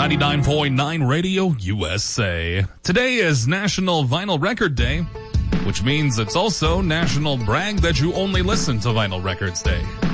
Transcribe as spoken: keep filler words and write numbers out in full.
ninety-nine point nine Radio U S A. Today is National Vinyl Record Day, which means it's also National Brag That You Only Listen to Vinyl Records Day.